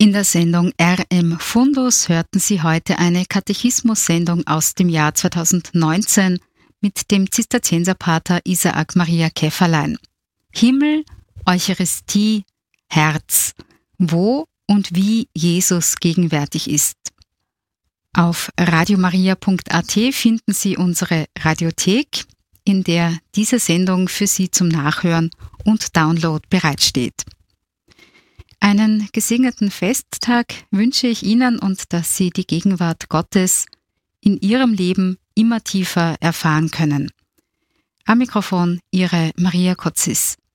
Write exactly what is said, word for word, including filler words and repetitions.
In der Sendung R M Fundus hörten Sie heute eine Katechismus-Sendung aus dem Jahr zweitausendneunzehn mit dem Zisterzienserpater Isaac Maria Käfferlein. Himmel, Eucharistie, Herz. Wo und wie Jesus gegenwärtig ist. Auf radiomaria punkt a t finden Sie unsere Radiothek, in der diese Sendung für Sie zum Nachhören und Download bereitsteht. Einen gesegneten Festtag wünsche ich Ihnen und dass Sie die Gegenwart Gottes in Ihrem Leben immer tiefer erfahren können. Am Mikrofon Ihre Maria Kotzis.